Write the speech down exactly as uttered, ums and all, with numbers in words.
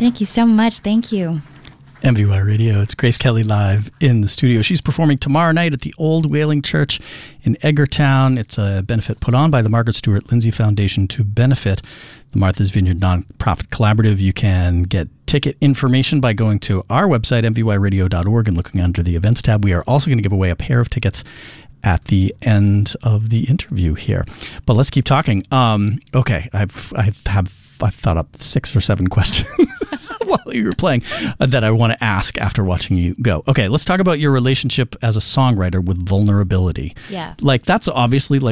Thank you so much. Thank you. M V Y Radio. It's Grace Kelly live in the studio. She's performing tomorrow night at the Old Whaling Church in Edgartown. It's a benefit put on by the Margaret Stewart Lindsay Foundation to benefit the Martha's Vineyard Nonprofit Collaborative. You can get ticket information by going to our website, m v y radio dot org, and looking under the events tab. We are also going to give away a pair of tickets at the end of the interview here. But let's keep talking. Um, okay, I've, I have I've thought up six or seven questions while you were playing uh, that I want to ask after watching you go. Okay, let's talk about your relationship as a songwriter with vulnerability. Yeah. Like, that's obviously like